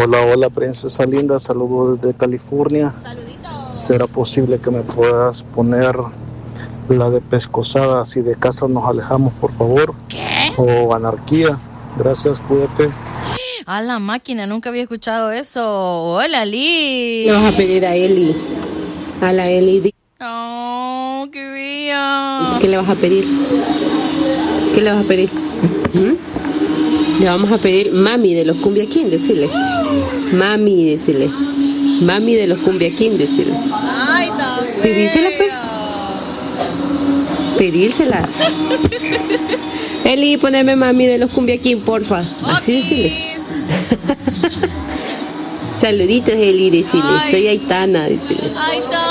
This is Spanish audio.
Hola, hola, princesa linda, saludos desde California. Saluditos. ¿Será posible que me puedas poner la de Pescosada, si de casa nos alejamos, por favor? ¿Qué? O Anarquía. Gracias, cuídate. A la máquina, nunca había escuchado eso. Hola, Liz. Le vas a pedir a Eli, a la Eli. Oh, qué bella. ¿Qué le vas a pedir? ¿Qué le vas a pedir? Le vamos a pedir Mami de los Cumbia King, decirle. Mami, decirle. Mami de los Cumbia King, decirle. Ay, tan fea. Pedírsela, pues. Pedírsela. Eli, poneme Mami de los Cumbia King, porfa. Así decirle. Saluditos, Eli, decirle. Soy Aitana, decirle. Ay, tan